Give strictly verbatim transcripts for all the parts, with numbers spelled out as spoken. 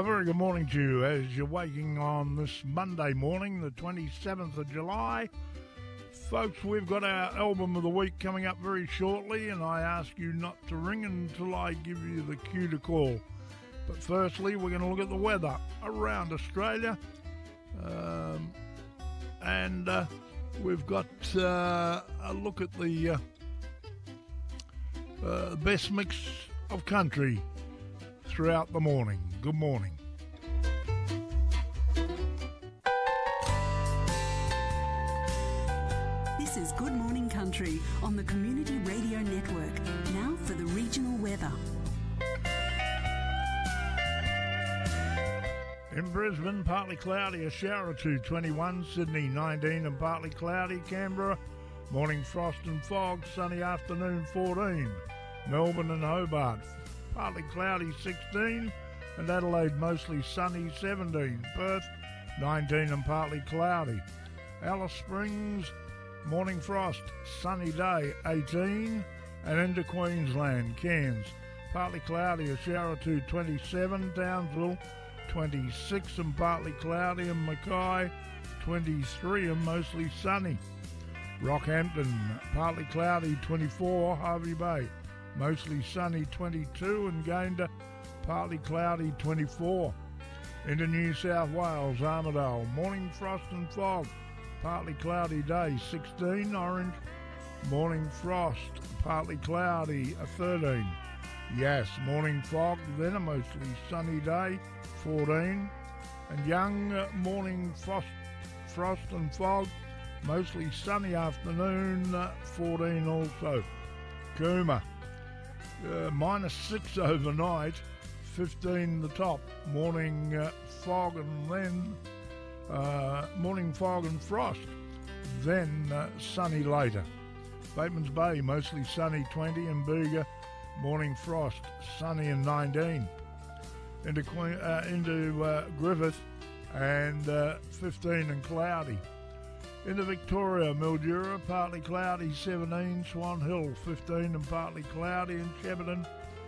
A very good morning to you as you're waking on this Monday morning, the twenty-seventh of July. Folks, we've got our album of the week coming up very shortly, and I ask you not to ring until I give you the cue to call. But firstly, we're going to look at the weather around Australia. Um, and uh, we've got uh, a look at the uh, uh, best mix of country throughout the morning. Good morning. This is Good Morning Country on the Community Radio Network. Now for the regional weather. In Brisbane, partly cloudy, a shower or two, twenty-one. Sydney, nineteen and partly cloudy. Canberra, morning frost and fog, sunny afternoon, fourteen. Melbourne and Hobart, partly cloudy, sixteen. And Adelaide, mostly sunny, seventeen. Perth, nineteen and partly cloudy. Alice Springs, morning frost, sunny day, eighteen. And into Queensland, Cairns, partly cloudy, a shower or two, twenty-seven. Townsville, twenty-six and partly cloudy, and Mackay, twenty-three and mostly sunny. Rockhampton, partly cloudy, twenty-four. Harvey Bay, mostly sunny, twenty-two. And Gayndah, partly cloudy, twenty-four. Into New South Wales, Armidale, morning frost and fog, partly cloudy day, sixteen. Orange, morning frost, partly cloudy, thirteen. Yes, morning fog, then a mostly sunny day, fourteen. And Young, uh, morning frost, frost and fog, mostly sunny afternoon, uh, fourteen also. Cooma, uh, minus six overnight, fifteen the top. Morning uh, fog and then uh, morning fog and frost, then uh, sunny later. Bateman's Bay, mostly sunny, twenty. And Bega, morning frost, sunny and nineteen. Into Queen, uh, into uh, Griffith, and uh, fifteen and cloudy. Into Victoria, Mildura, partly cloudy, seventeen. Swan Hill, fifteen and partly cloudy. And Shepparton,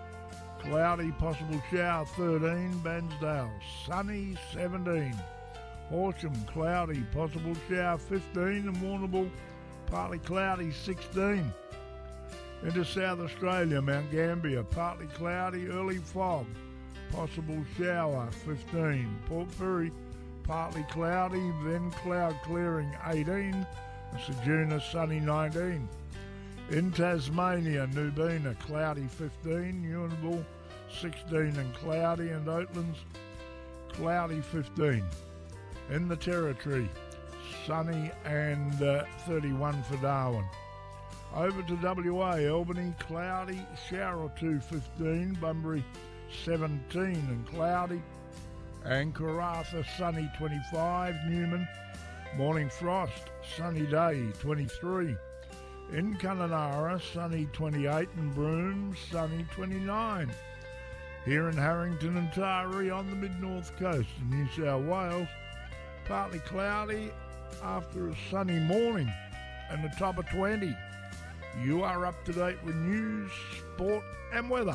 cloudy, possible shower, thirteen. Bansdale, sunny, seventeen. Horsham, cloudy, possible shower, fifteen. And Warrnambool, partly cloudy, sixteen. Into South Australia, Mount Gambier, partly cloudy, early fog, possible shower, fifteen. Port Pirie, partly cloudy, then cloud clearing, eighteen. And Ceduna, sunny, nineteen. In Tasmania, Nubina, cloudy, fifteen. Ewanville, sixteen and cloudy. And Oatlands, cloudy, fifteen. In the Territory, sunny and uh, thirty-one for Darwin. Over to W A, Albany, cloudy, shower or two, fifteen. Bunbury, seventeen and cloudy. And Karratha, sunny, twenty-five. Newman, morning frost, sunny day, twenty-three. In Kununurra, sunny, twenty-eight. And Broome, sunny, twenty-nine. Here in Harrington and Taree on the mid-north coast of New South Wales, partly cloudy after a sunny morning and the top of twenty. You are up to date with news, sport and weather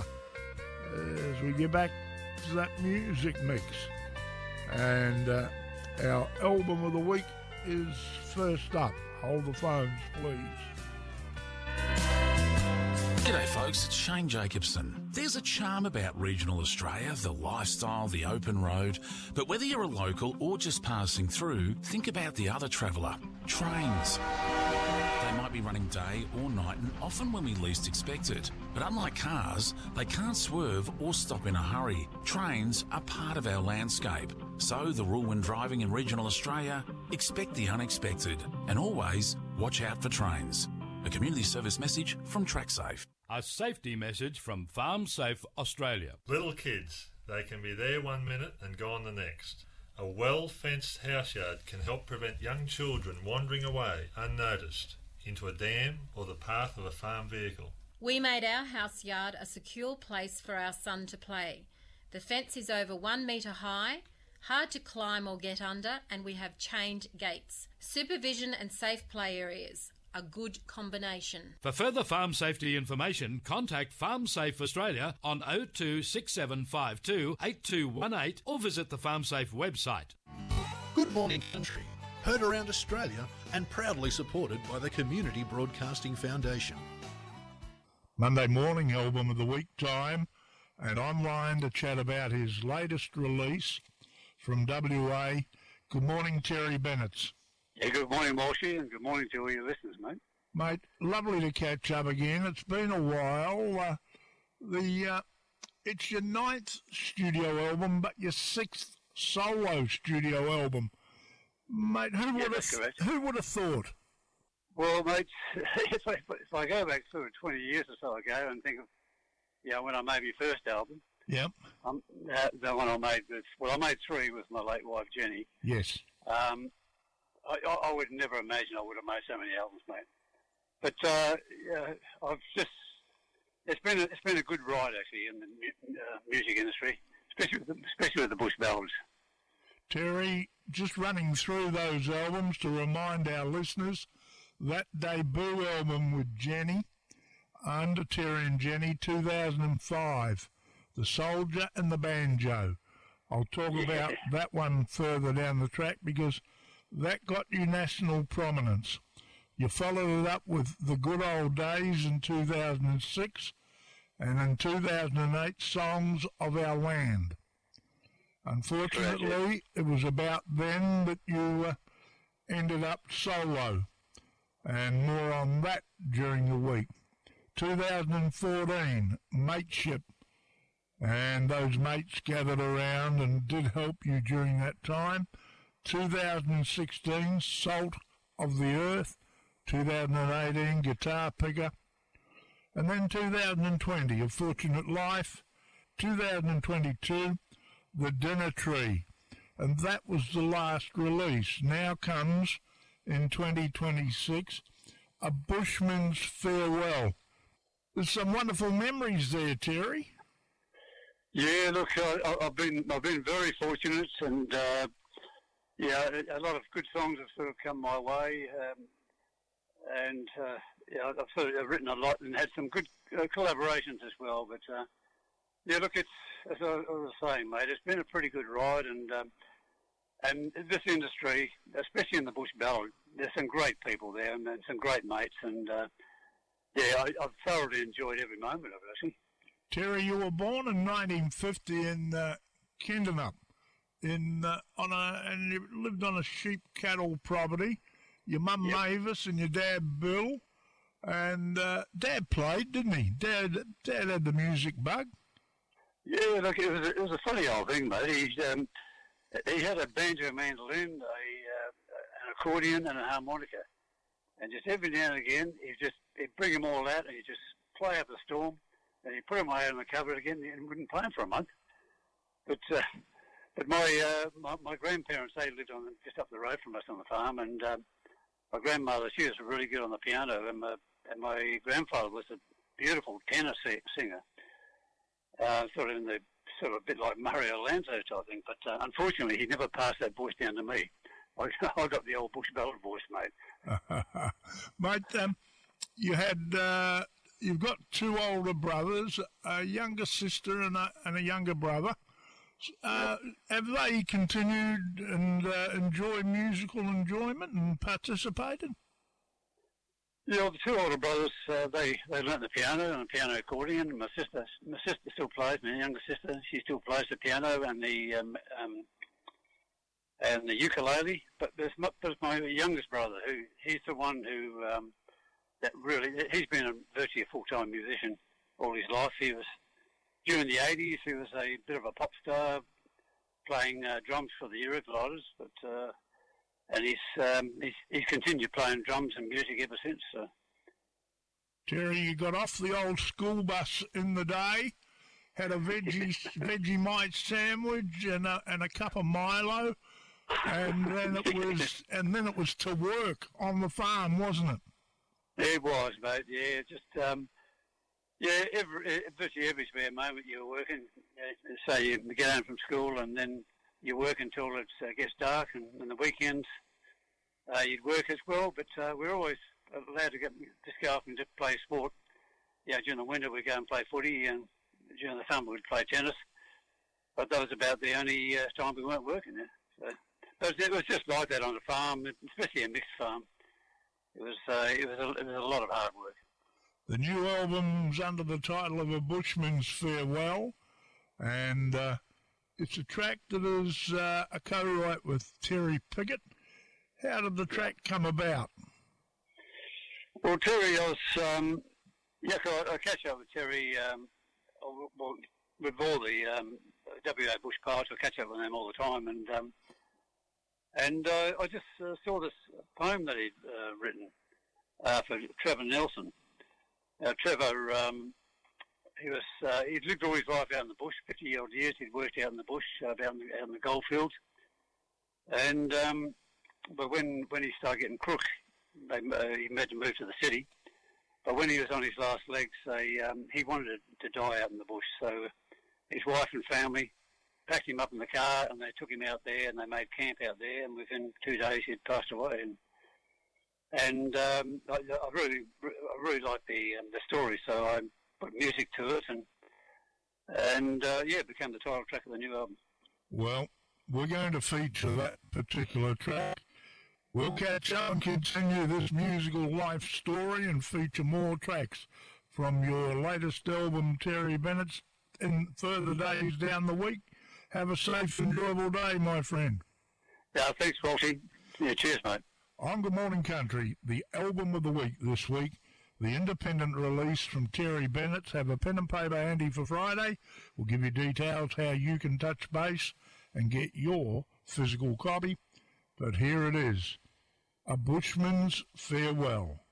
as we get back to that music mix. And uh, our album of the week is first up. Hold the phones, please. G'day folks, it's Shane Jacobson. There's a charm about regional Australia, the lifestyle, the open road. But whether you're a local or just passing through, think about the other traveller, trains. They might be running day or night and often when we least expect it. But unlike cars, they can't swerve or stop in a hurry. Trains are part of our landscape. So the rule when driving in regional Australia, expect the unexpected and always watch out for trains. A community service message from TrackSafe. A safety message from Farm Safe Australia. Little kids, they can be there one minute and gone the next. A well-fenced houseyard can help prevent young children wandering away unnoticed into a dam or the path of a farm vehicle. We made our house yard a secure place for our son to play. The fence is over one metre high, hard to climb or get under, and we have chained gates. Supervision and safe play areas. a good combination. For further farm safety information, contact Farm Safe Australia on oh two six seven five two eight two one eight or visit the FarmSafe website. Good morning, country. Heard around Australia and proudly supported by the Community Broadcasting Foundation. Monday morning album of the week time, and online to chat about his latest release from W A. Good morning, Terry Bennett. Yeah, good morning, Walshy, and good morning to all your listeners, mate. Mate, lovely to catch up again. It's been a while. Uh, the uh, it's your ninth studio album, but your sixth solo studio album. Mate, who Yeah, would that's have correct. who would have thought? Well, mate, if I, if I go back sort of twenty years or so ago and think of, you know, when I made my first album, Yep. um, uh, the one I made with, well, I made three with my late wife, Jenny. Yes. Um, I, I I would never imagine I would have made so many albums, mate. But uh, yeah, I've just, it's been a, it's been a good ride, actually, in the mu- uh, music industry, especially with the, especially with the Bush ballads. Terry, just running through those albums to remind our listeners, that debut album with Jenny, under Terry and Jenny, two thousand five, The Soldier and the Banjo. I'll talk Yeah. about that one further down the track because that got you national prominence. You followed it up with The Good Old Days in two thousand six and in two thousand eight, Songs of Our Land. Unfortunately, it was about then that you uh, ended up solo, and more on that during the week. two thousand fourteen, Mateship, and those mates gathered around and did help you during that time. two thousand sixteen, Salt of the Earth. two thousand eighteen, Guitar Picker. And then two thousand twenty, A Fortunate Life. two thousand twenty-two, The Dinner Tree. And that was the last release. Now comes, in twenty twenty-six, A Bushman's Farewell. There's some wonderful memories there, Terry. Yeah, look, I, I- I've been I've been very fortunate, and uh, yeah, a a lot of good songs have sort of come my way, um, and uh, yeah, I've sort of written a lot and had some good uh, collaborations as well. But uh, yeah, look, it's as I, I was saying, mate, it's been a pretty good ride, and um, and this industry, especially in the bush ballad, there's some great people there, and, and some great mates, and uh, yeah, I, I've thoroughly enjoyed every moment of it, actually. Terry, you were born in nineteen fifty in uh, Kendenup, in uh, on a, and you lived on a sheep cattle property. Your mum Yep. Mavis and your dad Bill, and uh, Dad played, didn't he? Dad, Dad had the music bug. Yeah, look, it was a, it was a funny old thing, mate. He um, he had a banjo mandolin, a uh, an accordion, and a harmonica, and just every now and again, he'd just he'd bring them all out and he'd just play up a storm, and he'd put them away in the cupboard again and wouldn't play them for a month. But uh, but my, uh, my my grandparents, they lived on just up the road from us on the farm, and um, my grandmother, she was really good on the piano, and my, and my grandfather was a beautiful tenor si- singer. Uh, sort of in the sort of a bit like Murray Alonso type thing, but uh, unfortunately he never passed that voice down to me. I, I got the old bush ballad voice, mate. Mate, um, you had uh, you've got two older brothers, a younger sister and a, and a younger brother. Uh, have they continued and uh, enjoy musical enjoyment and participated? Yeah, the two older brothers, uh, they they learnt the piano and the piano accordion. And my sister, my sister still plays. My younger sister, she still plays the piano and the um, um, and the ukulele. But there's my, there's my youngest brother, who he's the one who um, that really he's been a virtually a full time musician all his life. He was during the eighties. He was a bit of a pop star, playing uh, drums for the Eurogliders, but. Uh, And he's, um, he's he's continued playing drums and music ever since. So. Terry, you got off the old school bus in the day, had a veggie Vegemite sandwich and a, and a cup of Milo, and then it was and then it was to work on the farm, wasn't it? It was, mate. Yeah, just um, yeah, every virtually every spare moment you were working. You know, say you get home from school and then you work until it uh, gets dark, and, and the weekends uh, you'd work as well. But uh, we're always allowed to get, just go off and just play sport. Yeah, during the winter we'd go and play footy, and during the summer we'd play tennis. But that was about the only uh, time we weren't working there. So, but it was just like that on a farm, especially a mixed farm. It was, uh, it was, a, it was a lot of hard work. The new album's under the title of A Bushman's Farewell, and uh, it's a track that is uh, a co-write with Terry Pickett. How did the track come about? Well, Terry, I was, um, yes, I, I catch up with Terry, um, well, with all the um, W A Bush Pilots. I catch up with them all the time, and um, and uh, I just uh, saw this poem that he'd uh, written uh, for Trevor Nelson. Uh, Trevor, um, he was uh, he'd lived all his life out in the bush, fifty odd years. He'd worked out in the bush, uh, out, in the, out in the goldfields, and um, but when when he started getting crook, they, uh, he had to move to the city. But when he was on his last legs, they, um, he wanted to die out in the bush. So his wife and family packed him up in the car, and they took him out there, and they made camp out there. And within two days, he'd passed away. And and um, I, I really, I really liked the um, the story, so I put music to it, and and uh, yeah, it became the title track of the new album. Well, we're going to feature that particular track. We'll catch up and continue this musical life story and feature more tracks from your latest album, Terry Bennett's, in further days down the week. Have a safe, enjoyable day, my friend. Yeah, thanks, Walty. Yeah, cheers, mate. On Good Morning Country, the album of the week this week, the independent release from Terry Bennett's. Have a pen and paper handy for Friday. We'll give you details how you can touch base and get your physical copy. But here it is, A Bushman's Farewell.